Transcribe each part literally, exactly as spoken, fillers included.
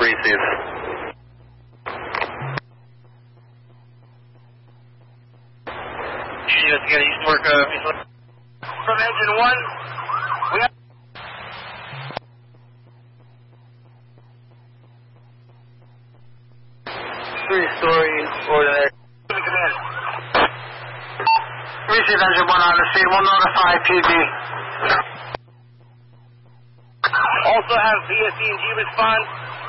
received. Units again, east work, uh, east work. From engine one, we have... Three-story ordinary. Command. Receive engine one on the scene, we'll notify P B. Also have V S E and G respond.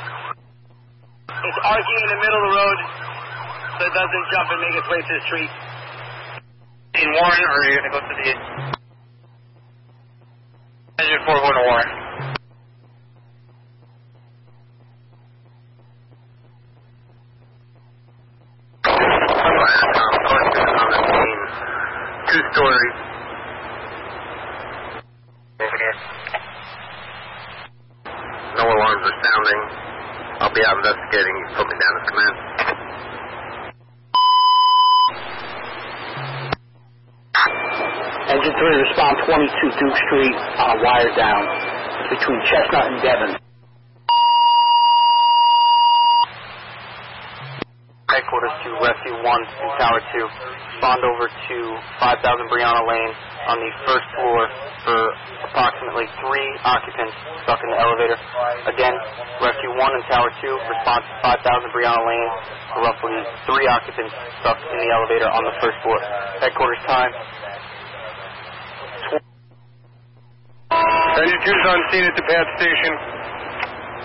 It's arcing in the middle of the road so it doesn't jump and make its way to the street. In Warren, or are you going to go to the... Engine four going to Warren. Two-story. No alarms are sounding. I'll be out investigating. You put me down as command. Engine three, respond twenty-two Duke Street, uh, wire down. It's between Chestnut and Devon. Headquarters to Rescue one and Tower two. Respond over to five thousand Brianna Lane on the first floor for approximately three occupants stuck in the elevator. Again, Rescue one and Tower two. Respond to five thousand Brianna Lane for roughly three occupants stuck in the elevator on the first floor. Headquarters time. Engine two's on scene at the pad station.